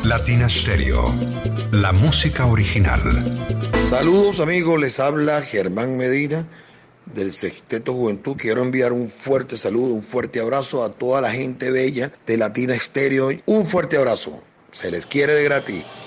Latina Stereo, la música original. Saludos amigos, les habla Germán Medina del Sexteto Juventud. Quiero enviar un fuerte saludo, un fuerte abrazo a toda la gente bella de Latina Stereo. Un fuerte abrazo, se les quiere de gratis.